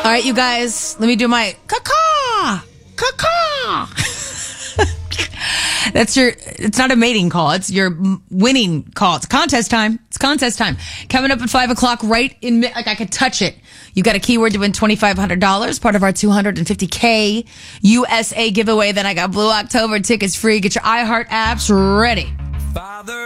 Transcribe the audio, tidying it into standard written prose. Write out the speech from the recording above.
All right, you guys, let me do my caw-caw. It's not a mating call. It's your winning call. It's contest time. Coming up at 5 o'clock, right in, like I could touch it. You got a keyword to win $2,500, part of our $250K USA giveaway. Then I got Blue October tickets free. Get your iHeart apps ready.